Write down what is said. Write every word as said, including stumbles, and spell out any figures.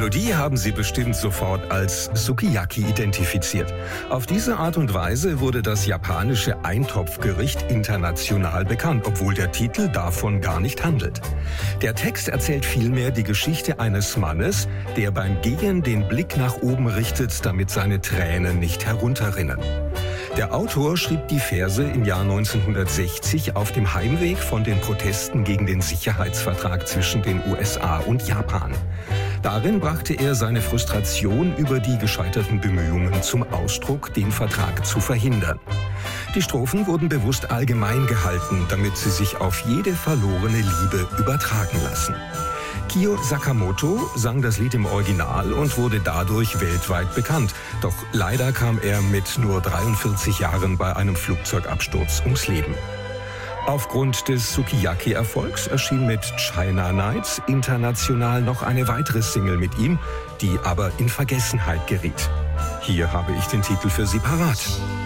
Melodie haben Sie bestimmt sofort als Sukiyaki identifiziert. Auf diese Art und Weise wurde das japanische Eintopfgericht international bekannt, obwohl der Titel davon gar nicht handelt. Der Text erzählt vielmehr die Geschichte eines Mannes, der beim Gehen den Blick nach oben richtet, damit seine Tränen nicht herunterrinnen. Der Autor schrieb die Verse im Jahr neunzehnhundertsechzig auf dem Heimweg von den Protesten gegen den Sicherheitsvertrag zwischen den U S A und Japan. Darin brachte er seine Frustration über die gescheiterten Bemühungen zum Ausdruck, den Vertrag zu verhindern. Die Strophen wurden bewusst allgemein gehalten, damit sie sich auf jede verlorene Liebe übertragen lassen. Kyo Sakamoto sang das Lied im Original und wurde dadurch weltweit bekannt. Doch leider kam er mit nur dreiundvierzig Jahren bei einem Flugzeugabsturz ums Leben. Aufgrund des Sukiyaki-Erfolgs erschien mit China Nights international noch eine weitere Single mit ihm, die aber in Vergessenheit geriet. Hier habe ich den Titel für Sie parat.